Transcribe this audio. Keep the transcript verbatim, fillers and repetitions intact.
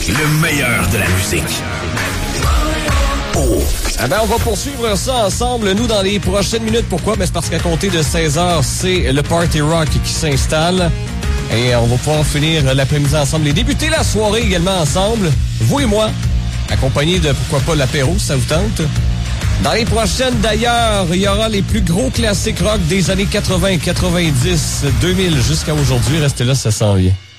Le meilleur de la musique. Oh. Ah ben, on va poursuivre ça ensemble, nous, dans les prochaines minutes. Pourquoi? Ben, c'est parce qu'à compter de seize heures, c'est le Party Rock qui s'installe. Et on va pouvoir finir l'après-midi ensemble et débuter la soirée également ensemble. Vous et moi, accompagnés de, pourquoi pas, l'apéro, si ça vous tente. Dans les prochaines, d'ailleurs, il y aura les plus gros classiques rock des années quatre-vingts, quatre-vingt-dix, deux mille jusqu'à aujourd'hui. Restez là, ça s'en vient.